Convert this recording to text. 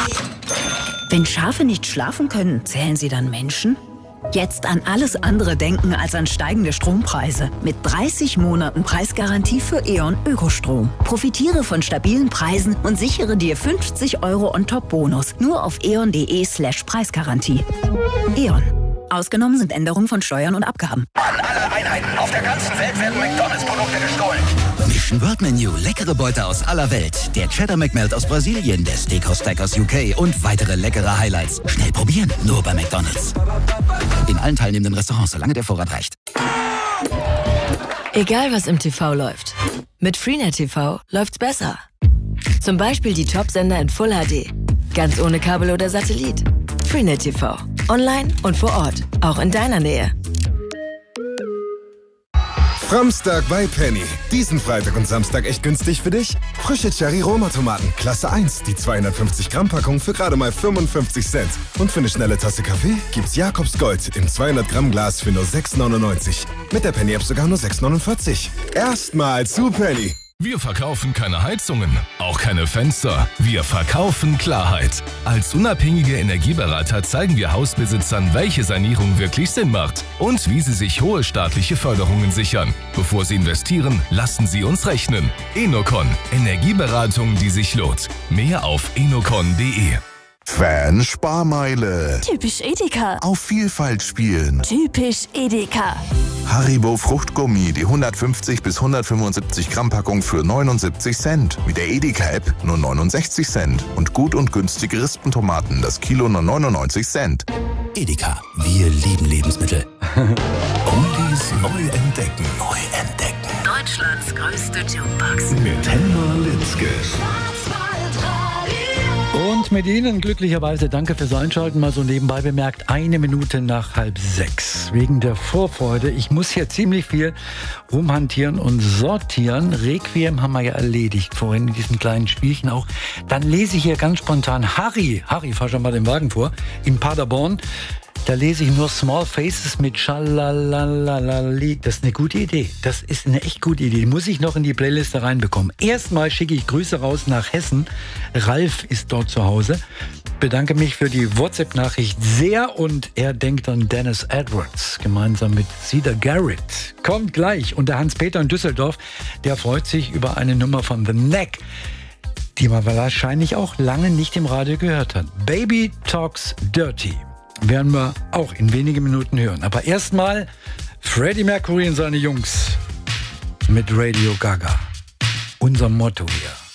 Wenn Schafe nicht schlafen können, zählen sie dann Menschen? Jetzt an alles andere denken als an steigende Strompreise. Mit 30 Monaten Preisgarantie für E.ON Ökostrom. Profitiere von stabilen Preisen und sichere dir 50 € on top Bonus. Nur auf eon.de/Preisgarantie. E.ON. Ausgenommen sind Änderungen von Steuern und Abgaben. An alle Einheiten auf der ganzen Welt werden McDonalds-Produkte gestohlen. Mission World Menu, leckere Beute aus aller Welt. Der Cheddar McMelt aus Brasilien, der Steakhouse Stack aus UK und weitere leckere Highlights. Schnell probieren, nur bei McDonalds. In allen teilnehmenden Restaurants, solange der Vorrat reicht. Egal was im TV läuft, mit Freenet TV läuft's besser. Zum Beispiel die Top-Sender in Full HD. Ganz ohne Kabel oder Satellit. Freenet TV. Online und vor Ort. Auch in deiner Nähe. Framstag bei Penny. Diesen Freitag und Samstag echt günstig für dich? Frische Cherry-Roma-Tomaten, Klasse 1, die 250-Gramm-Packung für gerade mal 55 Cent. Und für eine schnelle Tasse Kaffee gibt's Jakobs Gold im 200-Gramm-Glas für nur 6,99. Mit der Penny-App sogar nur 6,49. Erstmal zu Penny. Wir verkaufen keine Heizungen, auch keine Fenster. Wir verkaufen Klarheit. Als unabhängige Energieberater zeigen wir Hausbesitzern, welche Sanierung wirklich Sinn macht und wie sie sich hohe staatliche Förderungen sichern. Bevor sie investieren, lassen sie uns rechnen. Enocon. Energieberatung, die sich lohnt. Mehr auf enocon.de. Fan-Sparmeile. Typisch Edeka. Auf Vielfalt spielen. Typisch Edeka. Haribo Fruchtgummi, die 150 bis 175 Gramm Packung für 79 Cent. Mit der Edeka-App nur 69 Cent. Und gut und günstige Rispentomaten, das Kilo nur 99 Cent. Edeka, wir lieben Lebensmittel. Oldies neu entdecken. Neu entdecken. Deutschlands größte Jukebox. Mit Helma Litzke. Und mit Ihnen glücklicherweise, danke fürs Einschalten, mal so nebenbei bemerkt, 1 Minute nach 5:30. Wegen der Vorfreude, ich muss hier ziemlich viel rumhantieren und sortieren. Requiem haben wir ja erledigt vorhin in diesem kleinen Spielchen auch. Dann lese ich hier ganz spontan Harry, fahr schon mal den Wagen vor, in Paderborn. Da lese ich nur Small Faces mit Schalalalali. Das ist eine gute Idee. Das ist eine echt gute Idee. Die muss ich noch in die Playliste reinbekommen. Erstmal schicke ich Grüße raus nach Hessen. Ralf ist dort zu Hause. Bedanke mich für die WhatsApp-Nachricht sehr und er denkt an Dennis Edwards gemeinsam mit Cedar Garrett. Kommt gleich. Und der Hans-Peter in Düsseldorf, der freut sich über eine Nummer von The Neck, die man wahrscheinlich auch lange nicht im Radio gehört hat. Baby Talks Dirty. Werden wir auch in wenigen Minuten hören. Aber erstmal Freddie Mercury und seine Jungs mit Radio Gaga. Unser Motto hier.